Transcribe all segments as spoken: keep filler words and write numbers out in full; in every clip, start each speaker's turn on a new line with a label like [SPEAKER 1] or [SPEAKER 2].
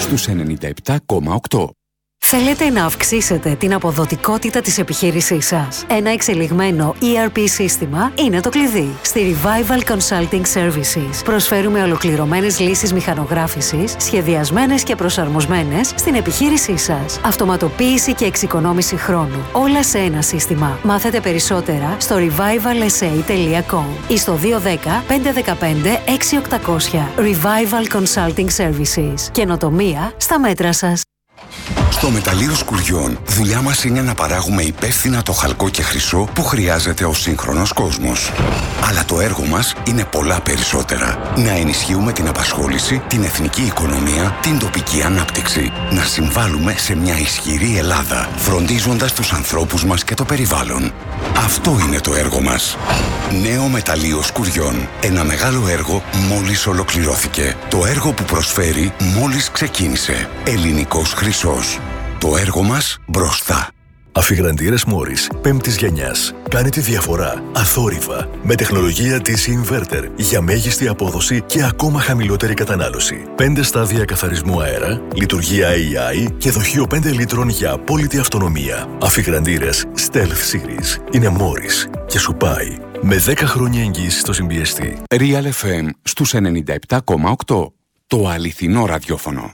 [SPEAKER 1] στους ενενήντα επτά κόμμα οκτώ.
[SPEAKER 2] Θέλετε να αυξήσετε την αποδοτικότητα της επιχείρησής σας? Ένα εξελιγμένο ι αρ πι σύστημα είναι το κλειδί. Στη Revival Consulting Services προσφέρουμε ολοκληρωμένες λύσεις μηχανογράφησης, σχεδιασμένες και προσαρμοσμένες στην επιχείρησή σας. Αυτοματοποίηση και εξοικονόμηση χρόνου. Όλα σε ένα σύστημα. Μάθετε περισσότερα στο revival s a τελεία com ή στο δύο ένα μηδέν πέντε ένα πέντε έξι οκτακόσια. Revival Consulting Services. Καινοτομία στα μέτρα σας.
[SPEAKER 1] Στο Μεταλλείο Σκουριών, δουλειά μας είναι να παράγουμε υπεύθυνα το χαλκό και χρυσό που χρειάζεται ο σύγχρονος κόσμος. Αλλά το έργο μας είναι πολλά περισσότερα. Να ενισχύουμε την απασχόληση, την εθνική οικονομία, την τοπική ανάπτυξη. Να συμβάλλουμε σε μια ισχυρή Ελλάδα, φροντίζοντας τους ανθρώπους μας και το περιβάλλον. Αυτό είναι το έργο μας. Νέο Μεταλλείο Σκουριών. Ένα μεγάλο έργο μόλις ολοκληρώθηκε. Το έργο που προσφέρει μόλις ξεκίνησε. Ελληνικός χρυσός. Το έργο μας μπροστά.
[SPEAKER 3] Αφιγραντήρες Μόρις πέμπτης γενιάς. Κάνει τη διαφορά αθόρυβα με τεχνολογία ντι σι Inverter για μέγιστη απόδοση και ακόμα χαμηλότερη κατανάλωση. πέντε στάδια καθαρισμού αέρα, λειτουργία έι άι και δοχείο πέντε λίτρων για απόλυτη αυτονομία. Αφιγραντήρες Stealth Series είναι Μόρις και σου πάει με δέκα χρόνια εγγύηση στο συμπιεστή.
[SPEAKER 1] Real εφ εμ στους ενενήντα επτά κόμμα οκτώ. Το αληθινό ραδιόφωνο.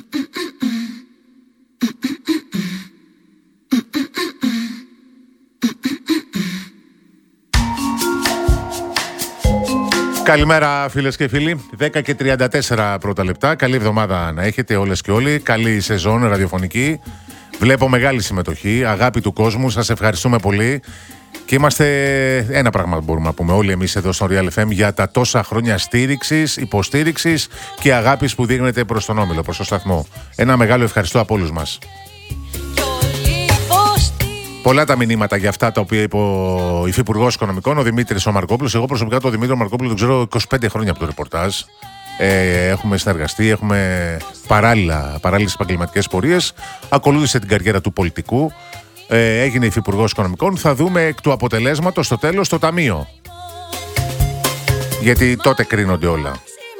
[SPEAKER 4] Καλημέρα φίλες και φίλοι, δέκα και τριάντα τέσσερα πρώτα λεπτά. Καλή εβδομάδα να έχετε όλες και όλοι. Καλή σεζόν ραδιοφωνική. Βλέπω μεγάλη συμμετοχή, αγάπη του κόσμου. Σας ευχαριστούμε πολύ. Και είμαστε ένα πράγμα μπορούμε να πούμε όλοι εμείς εδώ στο Real εφ εμ για τα τόσα χρόνια στήριξης, υποστήριξης και αγάπης που δείχνετε προς τον Όμιλο, προς το σταθμό. Ένα μεγάλο ευχαριστώ από όλους μας. Πολλά τα μηνύματα για αυτά τα οποία είπε ο Υφυπουργός Οικονομικών, ο Δημήτρης ο Μαρκόπουλος. Εγώ προσωπικά τον Δημήτρη Μαρκόπουλο τον ξέρω είκοσι πέντε χρόνια από το ρεπορτάζ. Ε, έχουμε συνεργαστεί, έχουμε παράλληλα, παράλληλες επαγγελματικές πορείες. Ακολούθησε την καριέρα του πολιτικού. Ε, έγινε Υφυπουργός Οικονομικών. Θα δούμε εκ του αποτελέσματος στο τέλος το Ταμείο. Γιατί τότε κρίνονται όλα.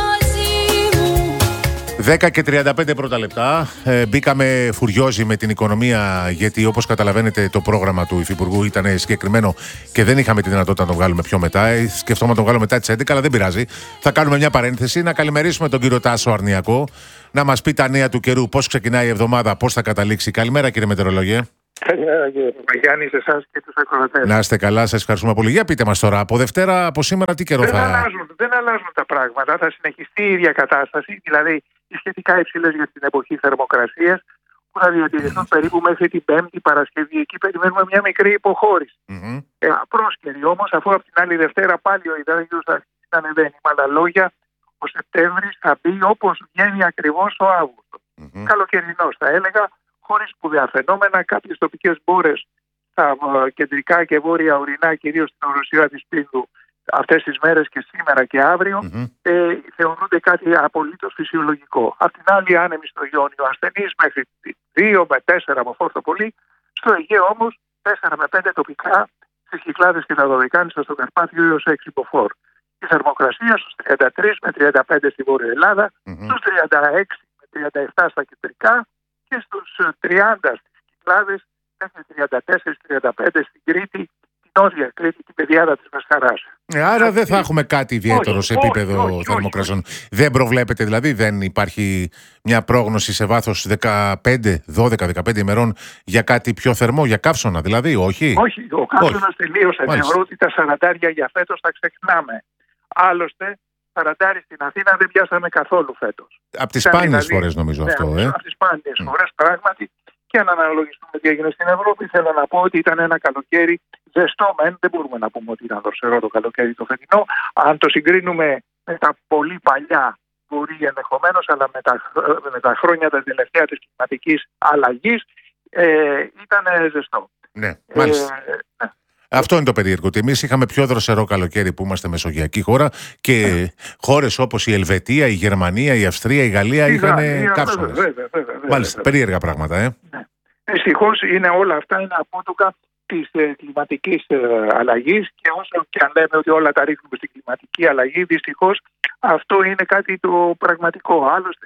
[SPEAKER 4] δέκα και τριάντα πέντε πρώτα λεπτά. Ε, μπήκαμε φουριόζοι με την οικονομία, γιατί όπως καταλαβαίνετε το πρόγραμμα του Υφυπουργού ήταν συγκεκριμένο και δεν είχαμε τη δυνατότητα να το βγάλουμε πιο μετά. Ε, σκεφτόμαστε να το βγάλουμε μετά τις έντεκα, αλλά δεν πειράζει. Θα κάνουμε μια παρένθεση, να καλημερίσουμε τον κύριο Τάσο Αρνιακό, να μας πει τα νέα του καιρού, πώς ξεκινάει η εβδομάδα, πώς θα καταλήξει. Καλημέρα κύριε Μετεωρολόγε.
[SPEAKER 5] Καλημέρα κύριε Παπαγιάννη, σε εσάς και τους ακροατές.
[SPEAKER 4] Να είστε καλά, σας ευχαριστούμε πολύ. Για πείτε μας τώρα, από Δευτέρα, από σήμερα, τι καιρό
[SPEAKER 5] δεν
[SPEAKER 4] θα...
[SPEAKER 5] Αλλάζουν, δεν αλλάζουν τα πράγματα, θα συνεχιστεί η ίδια κατάσταση, δηλαδή οι σχετικά υψηλές για την εποχή θερμοκρασίας που θα διατηρηθούν mm-hmm. περίπου μέχρι την Πέμπτη Παρασκευή. Εκεί περιμένουμε μια μικρή υποχώρηση. Mm-hmm. Ε, απρόσκαιρη όμως, αφού από την άλλη Δευτέρα πάλι ο υδράγιος θα αρχίσει να ανεβαίνει. Με άλλα λόγια, ο Σεπτέμβρης θα μπει όπως βγαίνει ακριβώς ο Αύγουστος. Mm-hmm. Καλοκαιρινός θα έλεγα, χωρίς σπουδαία φαινόμενα. Κάποιες τοπικές μπόρες στα κεντρικά και βόρεια ορεινά, κυρίως στην οροσειρά της Πίνδου, αυτές τις μέρες και σήμερα και αύριο, mm-hmm. ε, θεωρούνται κάτι απολύτως φυσιολογικό. Απ' την άλλη, άνεμοι στο Ιόνιο, ασθενείς μέχρι δύο με τέσσερα από φόρτο πολύ. Στο Αιγαίο όμως, τέσσερα με πέντε τοπικά, στις Κυκλάδες και τα Δωδεκάνησα στο Καρπάθιο έως έξι μποφόρ. Η θερμοκρασία στους τριάντα τρία με τριάντα πέντε στη Βόρεια Ελλάδα, mm-hmm. στους τριάντα έξι με τριάντα επτά στα κεντρικά και στους τριάντα στις Κυκλάδες μέχρι τριάντα τέσσερα με τριάντα πέντε στην Κρήτη, την Νότια Κρήτη, την πεδιάδα της Μασχαράς.
[SPEAKER 4] Ε, άρα δεν θα έχουμε κάτι ιδιαίτερο σε επίπεδο θερμοκρασιών. Δεν προβλέπετε δηλαδή, δεν υπάρχει μια πρόγνωση σε βάθος δεκαπέντε, δώδεκα, δεκαπέντε ημερών για κάτι πιο θερμό, για καύσωνα δηλαδή, όχι?
[SPEAKER 5] Όχι, ο καύσωνας τελείωσε. Θεωρώ ότι τα σαραντάρια για φέτος τα ξεχνάμε. Άλλωστε, σαραντάρι στην Αθήνα δεν πιάσαμε καθόλου φέτος.
[SPEAKER 4] Από τις σπάνιες δηλαδή, φορές νομίζω ναι, αυτό. Ε?
[SPEAKER 5] Από τις σπάνιες mm. φορές πράγματι. Και αν αναλογιστούμε τι έγινε στην Ευρώπη, θέλω να πω ότι ήταν ένα καλοκαίρι ζεστό μεν. Δεν μπορούμε να πούμε ότι ήταν δροσερό το καλοκαίρι το φετινό. Αν το συγκρίνουμε με τα πολύ παλιά, μπορεί ενδεχομένως, αλλά με τα, με τα χρόνια τα τελευταία της κλιματικής αλλαγής, ε, ήταν ζεστό.
[SPEAKER 4] Ναι, μάλιστα. Ε, ναι. Αυτό είναι το περίεργο. Ότι εμείς είχαμε πιο δροσερό καλοκαίρι που είμαστε μεσογειακή χώρα και ε. χώρες όπως η Ελβετία, η Γερμανία, η Αυστρία, η Γαλλία η είχαν καύσωνες. Μάλιστα, περίεργα πράγματα. Ε.
[SPEAKER 5] Ναι. Δυστυχώς είναι όλα αυτά είναι απότοκα της ε, κλιματικής ε, αλλαγής και όσο και αν λέμε ότι όλα τα ρίχνουμε στην κλιματική αλλαγή, δυστυχώς αυτό είναι κάτι το πραγματικό. Άλλωστε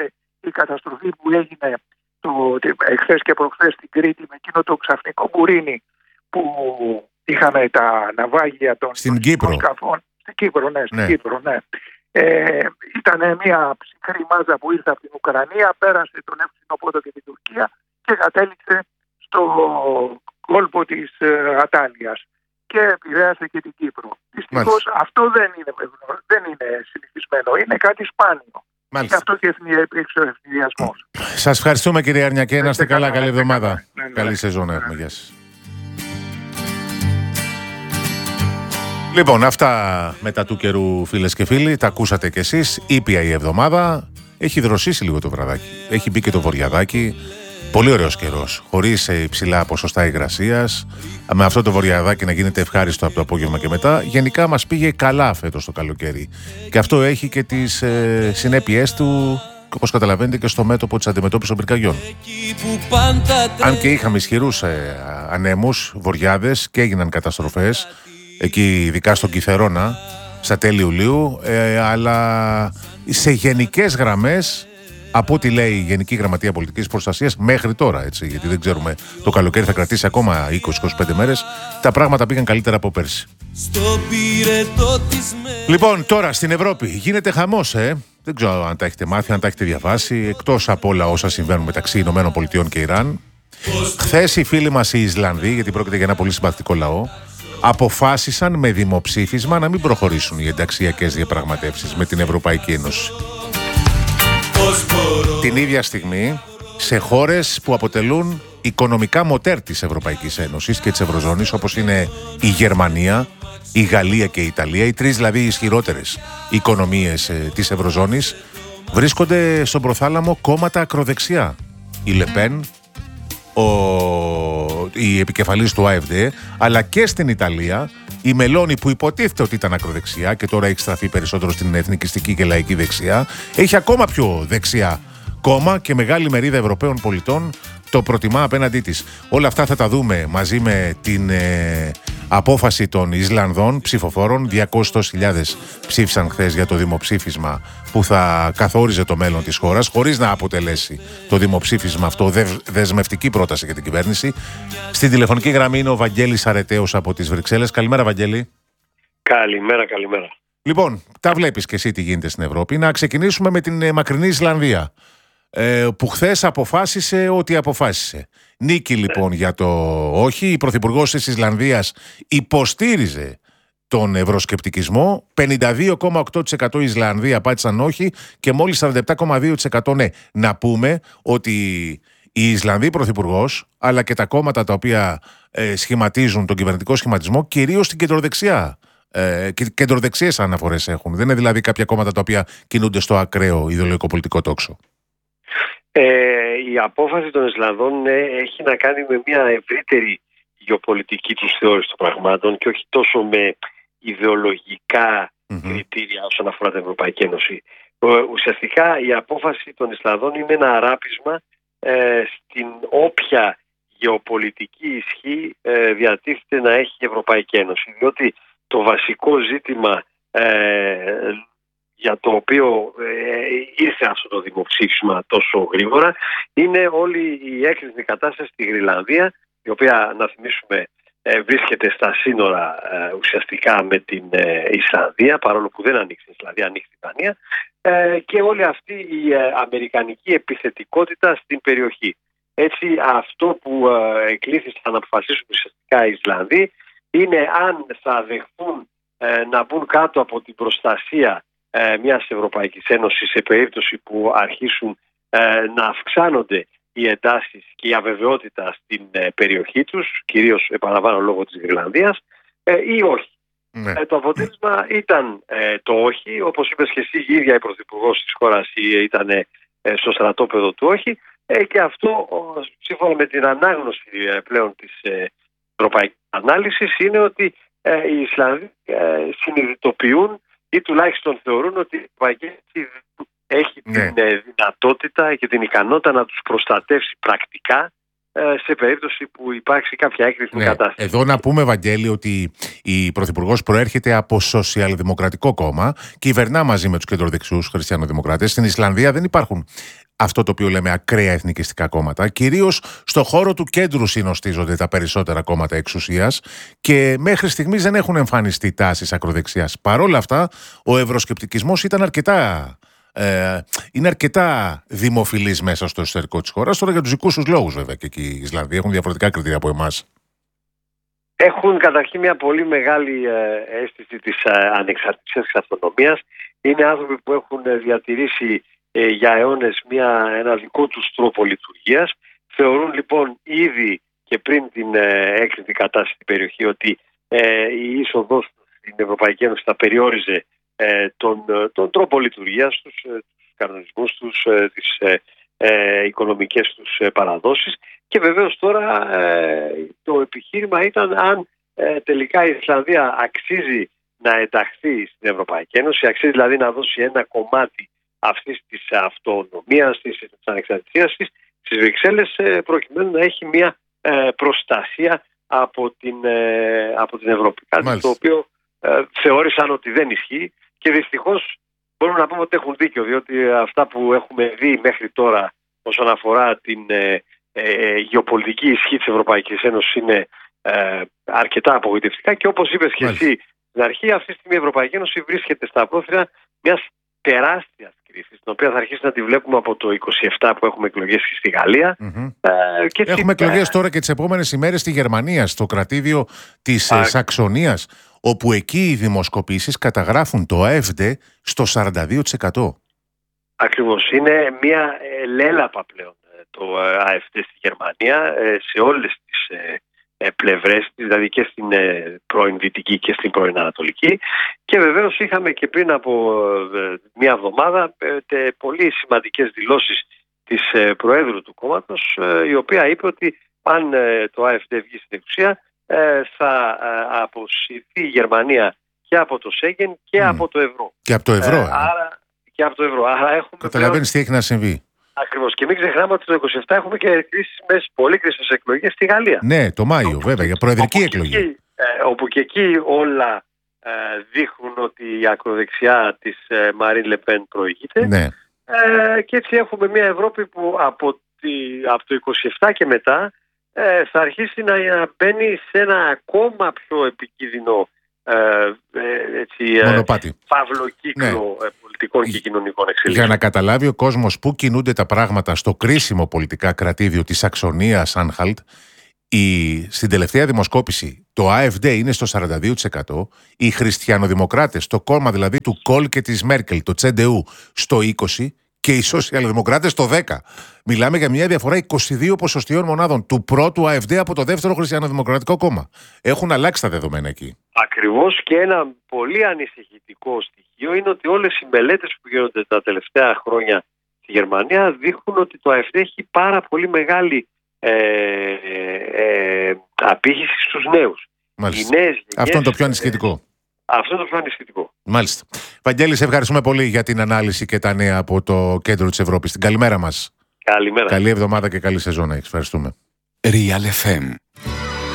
[SPEAKER 5] η καταστροφή που έγινε το, εχθές και προχθές στην Κρήτη με εκείνο το ξαφνικό μπουρίνι που είχαμε τα ναυάγια των
[SPEAKER 4] στην Κύπρο.
[SPEAKER 5] σκαφών. Στην Κύπρο, ναι, στην
[SPEAKER 4] ναι.
[SPEAKER 5] Κύπρο, ναι. Ε, ήταν μια ψυχρή μάζα που ήρθε από την Ουκρανία, πέρασε τον Εύξηνο Πόντο και την Τουρκία και κατέληξε στο κόλπο της ε, Ατάλειας και επηρέασε και την Κύπρο. Δυστυχώς αυτό δεν είναι, δεν είναι συνηθισμένο, είναι κάτι σπάνιο.
[SPEAKER 4] Μάλιστα.
[SPEAKER 5] Και αυτό και υπήρξε ο ευθυνδιασμός.
[SPEAKER 4] Σας ευχαριστούμε, κύριε Αρνιακέ, να είστε καλά, καλή εβδομάδα.
[SPEAKER 5] Ναι, ναι.
[SPEAKER 4] Καλή σεζόν έχουμε, γεια σας. Λοιπόν, αυτά μετά του καιρού, φίλες και φίλοι, τα ακούσατε κι εσείς. Ήπια η εβδομάδα, έχει δροσίσει λίγο το βραδάκι. Έχει μπει και το βορειαδάκι. Πολύ ωραίος καιρός, χωρίς υψηλά ποσοστά υγρασίας. Με αυτό το βορειαδάκι να γίνεται ευχάριστο από το απόγευμα και μετά. Γενικά μας πήγε καλά φέτος το καλοκαίρι. Και αυτό έχει και τις ε, συνέπειές του, όπως καταλαβαίνετε, και στο μέτωπο της αντιμετώπισης των πυρκαγιών. Αν και είχαμε ισχυρούς ε, ανέμους, βοριάδες και έγιναν καταστροφές, εκεί ειδικά στον Κιθερώνα, στα τέλη Ιουλίου, ε, αλλά σε γενικές γραμμές, από ό,τι λέει η Γενική Γραμματεία Πολιτικής Προστασίας μέχρι τώρα, έτσι, γιατί δεν ξέρουμε, το καλοκαίρι θα κρατήσει ακόμα είκοσι με είκοσι πέντε μέρες, τα πράγματα πήγαν καλύτερα από πέρσι. Λοιπόν, τώρα στην Ευρώπη γίνεται χαμός, ε. Δεν ξέρω αν τα έχετε μάθει, αν τα έχετε διαβάσει, εκτός από όλα όσα συμβαίνουν μεταξύ Ηνωμένων Πολιτειών και Ιράν. Χθες οι φίλοι μας οι Ισλανδοί, γιατί πρόκειται για ένα πολύ συμπαθητικό λαό, αποφάσισαν με δημοψήφισμα να μην προχωρήσουν οι ενταξιακές διαπραγματεύσεις με την Ευρωπαϊκή Ένωση. Την ίδια στιγμή, σε χώρες που αποτελούν οικονομικά μοτέρ της Ευρωπαϊκής Ένωσης και της Ευρωζώνης, όπως είναι η Γερμανία, η Γαλλία και η Ιταλία, οι τρεις δηλαδή ισχυρότερες οικονομίες ε, της Ευρωζώνης, βρίσκονται στον προθάλαμο κόμματα ακροδεξιά. Η Λεπέν, ο, η επικεφαλής του έι εφ ντι, αλλά και στην Ιταλία η Μελώνη, που υποτίθεται ότι ήταν ακροδεξιά και τώρα έχει στραφεί περισσότερο στην εθνικιστική και λαϊκή δεξιά, έχει ακόμα πιο δεξιά κόμμα και μεγάλη μερίδα Ευρωπαίων πολιτών το προτιμά απέναντί της. Όλα αυτά θα τα δούμε μαζί με την ε, απόφαση των Ισλανδών ψηφοφόρων. διακόσιες χιλιάδες ψήφισαν χθες για το δημοψήφισμα που θα καθόριζε το μέλλον της χώρας, χωρίς να αποτελέσει το δημοψήφισμα αυτό δε, δεσμευτική πρόταση για την κυβέρνηση. Στην τηλεφωνική γραμμή είναι ο Βαγγέλης Αρετέος από τις Βρυξέλλες. Καλημέρα, Βαγγέλη.
[SPEAKER 6] Καλημέρα, καλημέρα.
[SPEAKER 4] Λοιπόν, τα βλέπεις και εσύ τι γίνεται στην Ευρώπη. Να ξεκινήσουμε με την ε, μακρινή Ισλανδία, που χθες αποφάσισε ότι αποφάσισε. Νίκη λοιπόν ναι. για το όχι. Η πρωθυπουργός της Ισλανδίας υποστήριζε τον ευρωσκεπτικισμό. πενήντα δύο κόμμα οκτώ τοις εκατό Ισλανδοί απάντησαν όχι και μόλις σαράντα επτά κόμμα δύο τοις εκατό ναι. Να πούμε ότι η Ισλανδή πρωθυπουργός, αλλά και τα κόμματα τα οποία ε, σχηματίζουν τον κυβερνητικό σχηματισμό, κυρίως στην κεντροδεξιά, ε, κεντροδεξιές αναφορές έχουν. Δεν είναι δηλαδή κάποια κόμματα τα οποία κινούνται στο ακραίο ιδεολογικό πολιτικό τόξο.
[SPEAKER 6] Ε, η απόφαση των Ισλανδών ε, έχει να κάνει με μια ευρύτερη γεωπολιτική τους θεώρηση των πραγμάτων και όχι τόσο με ιδεολογικά mm-hmm. κριτήρια όσον αφορά την Ευρωπαϊκή Ένωση. Ε, ουσιαστικά η απόφαση των Ισλανδών είναι ένα αράπισμα ε, στην όποια γεωπολιτική ισχύ ε, διατίθεται να έχει η Ευρωπαϊκή Ένωση. Διότι το βασικό ζήτημα ε, για το οποίο ε, ήρθε αυτό το δημοψήφισμα τόσο γρήγορα είναι όλη η έκρηθμη κατάσταση στη Γροιλανδία, η οποία, να θυμίσουμε, ε, βρίσκεται στα σύνορα ε, ουσιαστικά με την ε, Ισλανδία, παρόλο που δεν ανοίξει η Ισλανδία, ανοίξει η Δανία, ε, και όλη αυτή η ε, αμερικανική επιθετικότητα στην περιοχή. Έτσι, αυτό που ε, εκλήθησαν να αποφασίσουν ουσιαστικά οι Ισλανδοί είναι αν θα δεχθούν ε, να μπουν κάτω από την προστασία μιας Ευρωπαϊκής Ένωσης σε περίπτωση που αρχίσουν ε, να αυξάνονται οι εντάσεις και η αβεβαιότητα στην ε, περιοχή τους, κυρίως επαναλαμβάνω λόγω της Γροιλανδίας, ε, ή όχι. Ναι. Ε, το αποτέλεσμα ήταν ε, το όχι, όπως είπες και εσύ, η ίδια η πρωθυπουργός της χώρας ήταν ε, στο στρατόπεδο του όχι, ε, και αυτό σύμφωνα με την ανάγνωση ε, πλέον της ε, ευρωπαϊκής ανάλυσης είναι ότι ε, οι Ισλανδοί ε, συνειδητοποιούν ή τουλάχιστον θεωρούν ότι η Ευρωπαϊκή Ένωση έχει ναι. την δυνατότητα και την ικανότητα να τους προστατεύσει πρακτικά σε περίπτωση που υπάρξει κάποια έκρηθμη ναι. κατάσταση.
[SPEAKER 4] Εδώ να πούμε, Βαγγέλη, ότι η πρωθυπουργός προέρχεται από σοσιαλδημοκρατικό κόμμα, κυβερνά μαζί με τους κεντροδεξιούς χριστιανοδημοκράτες. Στην Ισλανδία δεν υπάρχουν αυτό το οποίο λέμε ακραία εθνικιστικά κόμματα. Κυρίως στο χώρο του κέντρου συνοστίζονται τα περισσότερα κόμματα εξουσίας και μέχρι στιγμής δεν έχουν εμφανιστεί τάσεις ακροδεξιάς. Παρ' όλα αυτά, ο ευρωσκεπτικισμός ήταν αρκετά, ε, είναι αρκετά δημοφιλής μέσα στο εσωτερικό της χώρας. Τώρα για τους δικούς τους λόγους, βέβαια, και εκεί οι Ισλανδοί έχουν διαφορετικά κριτήρια από εμάς.
[SPEAKER 6] Έχουν καταρχήν μια πολύ μεγάλη αίσθηση της ανεξαρτησίας και αυτονομίας. Είναι άνθρωποι που έχουν διατηρήσει ε, για αιώνες μια, ένα δικό τους τρόπο λειτουργίας. Θεωρούν λοιπόν ήδη και πριν την ε, έκρητη κατάσταση στην περιοχή ότι ε, η είσοδος στην Ευρωπαϊκή Ένωση θα περιόριζε ε, τον, τον τρόπο λειτουργίας τους, ε, τους κανονισμούς τους, ε, τις ε, ε, οικονομικές τους ε, παραδόσεις. Και βεβαίως τώρα ε, το επιχείρημα ήταν αν ε, τελικά η Ισλανδία αξίζει να ενταχθεί στην Ευρωπαϊκή Ένωση, αξίζει δηλαδή να δώσει ένα κομμάτι αυτής της αυτονομίας, της, της ανεξαρτησίας της στις Βρυξέλλες, ε, προκειμένου να έχει μια ε, προστασία από την, ε, από την Ευρώπη. Κάτι
[SPEAKER 4] Μάλιστα.
[SPEAKER 6] το οποίο ε, θεώρησαν ότι δεν ισχύει και δυστυχώς μπορούμε να πούμε ότι έχουν δίκιο, διότι αυτά που έχουμε δει μέχρι τώρα όσον αφορά την ε, ε, γεωπολιτική ισχύ της Ευρωπαϊκής Ένωσης είναι ε, αρκετά απογοητευτικά και όπως είπες και
[SPEAKER 4] Μάλιστα.
[SPEAKER 6] εσύ στην αρχή, αυτή τη στιγμή η Ευρωπαϊκή Ένωση βρίσκεται στα πρόθυρα μιας τεράστιας κρίσης, την οποία θα αρχίσει να τη βλέπουμε από το είκοσι επτά που έχουμε εκλογές στη Γαλλία.
[SPEAKER 4] Mm-hmm.
[SPEAKER 6] Ε, και
[SPEAKER 4] έχουμε
[SPEAKER 6] τι...
[SPEAKER 4] εκλογές τώρα και τις επόμενες ημέρες στη Γερμανία, στο κρατήδιο της Α... Σαξονίας, όπου εκεί οι δημοσκοπήσεις καταγράφουν το άεφντε στο σαράντα δύο τοις εκατό.
[SPEAKER 6] Ακριβώς. Είναι μια λέλαπα πλέον το άεφντε στη Γερμανία σε όλες τις πλευρές, δηλαδή και στην πρώην Δυτική και στην πρώην Ανατολική. Και βεβαίως είχαμε και πριν από μια εβδομάδα πολύ σημαντικές δηλώσεις της Προέδρου του κόμματος, η οποία είπε ότι αν το άεφντε βγει στην εξουσία θα αποσυρθεί η Γερμανία και από το Σέγγεν και mm. από το ευρώ.
[SPEAKER 4] Και από το ευρώ. Ε,
[SPEAKER 6] ε. Άρα, και από το ευρώ. Άρα έχουμε
[SPEAKER 4] καταλαβαίνεις πλέον... τι έχει να συμβεί.
[SPEAKER 6] Ακριβώς. Και μην ξεχνάμε ότι το είκοσι επτά έχουμε και κρίσιμες, πολύ κρίσιμες εκλογές στη Γαλλία.
[SPEAKER 4] Ναι, το Μάιο όπου, βέβαια, για προεδρική
[SPEAKER 6] όπου
[SPEAKER 4] εκλογή.
[SPEAKER 6] Και εκεί, ε, όπου και εκεί όλα ε, δείχνουν ότι η ακροδεξιά της ε, Μαρίν Λεπέν προηγείται.
[SPEAKER 4] Ναι.
[SPEAKER 6] Ε, και έτσι έχουμε μια Ευρώπη που από, τη, από το είκοσι επτά και μετά ε, θα αρχίσει να μπαίνει σε ένα ακόμα πιο επικίνδυνο ε, ε, έτσι,
[SPEAKER 4] μονοπάτι.
[SPEAKER 6] Παύλο κύκλο ναι. πολιτικών και κοινωνικών εξελίξεων.
[SPEAKER 4] Για να καταλάβει ο κόσμος πού κινούνται τα πράγματα στο κρίσιμο πολιτικά κρατήδιο της Σαξονίας Άνχαλτ, η, στην τελευταία δημοσκόπηση το άεφντε είναι στο σαράντα δύο τοις εκατό, οι χριστιανοδημοκράτες, το κόμμα δηλαδή του Κολ και της Μέρκελ, το Τσεντεού, στο είκοσι τοις εκατό και οι σοσιαλδημοκράτες στο δέκα τοις εκατό. Μιλάμε για μια διαφορά είκοσι δύο ποσοστιαίων μονάδων του πρώτου άεφντε από το δεύτερο χριστιανοδημοκρατικό κόμμα. Έχουν αλλάξει τα δεδομένα εκεί.
[SPEAKER 6] Ακριβώς, και ένα πολύ ανησυχητικό στοιχείο είναι ότι όλες οι μελέτες που γίνονται τα τελευταία χρόνια στη Γερμανία δείχνουν ότι το άεφντε έχει πάρα πολύ μεγάλη ε, ε, απήχηση στους νέους.
[SPEAKER 4] Μάλιστα. Γενιές, αυτό είναι το πιο ανησυχητικό.
[SPEAKER 6] Αυτό είναι το πιο ανησυχητικό.
[SPEAKER 4] Μάλιστα. Βαγγέλη, σε ευχαριστούμε πολύ για την ανάλυση και τα νέα από το κέντρο της Ευρώπης. Την καλημέρα μας.
[SPEAKER 6] Καλημέρα.
[SPEAKER 4] Καλή εβδομάδα και καλή σεζόν. Ευχαριστούμε.
[SPEAKER 1] Real εφ εμ